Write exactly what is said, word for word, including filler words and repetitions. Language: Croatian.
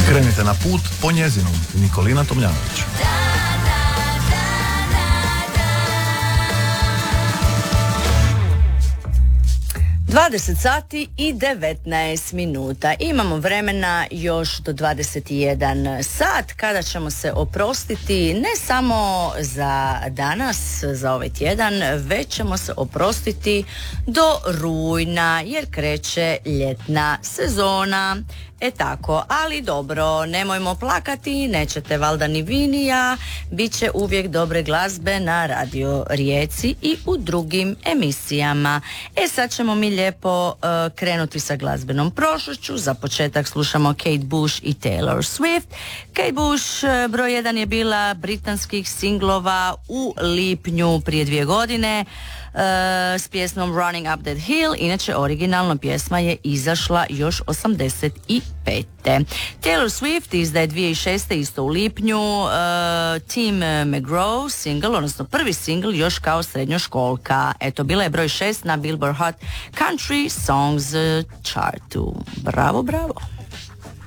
Krenite na put po njezinom. Nikolina Tomljanović. dvadeset sati i devetnaest minuta. Imamo vremena još do dvadeset jedan sat kada ćemo se oprostiti ne samo za danas, za ovaj tjedan, već ćemo se oprostiti do rujna jer kreće ljetna sezona. E tako, ali dobro, nemojmo plakati, nećete valjda ni vi ni ja, bit će uvijek dobre glazbe na Radio Rijeci i u drugim emisijama. E sad ćemo mi lijepo uh, krenuti sa glazbenom prošlošću. Za početak slušamo Kate Bush i Taylor Swift. Kate Bush uh, broj jedan je bila britanskih singlova u lipnju prije dvije godine. Uh, s pjesmom Running Up That Hill. Inače, originalna pjesma je izašla još osamdeset pete. Taylor Swift izdaje dvije tisuće šeste isto u lipnju uh, Tim McGraw single, odnosno prvi single još kao srednjoškolka. Eto, bila je broj šest na Billboard Hot Country Songs chartu. Bravo, bravo.